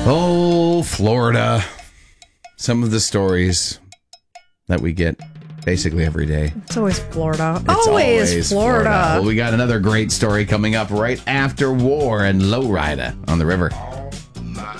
Oh, Florida. Some of the stories that we get basically every day. It's always Florida. It's always Florida. Well, we got another great story coming up right after War and Lowrider on the river.